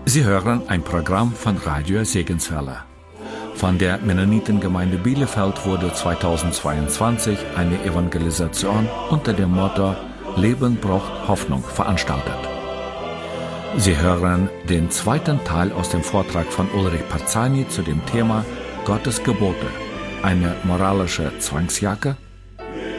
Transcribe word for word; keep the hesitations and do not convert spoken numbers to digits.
Sie hören ein Programm von Radio Segenswelle. Von der Mennonitengemeinde Bielefeld wurde zweitausendzweiundzwanzig eine Evangelisation unter dem Motto Leben braucht Hoffnung veranstaltet. Sie hören den zweiten Teil aus dem Vortrag von Ulrich Parzani zu dem Thema Gottes Gebote, eine moralische Zwangsjacke.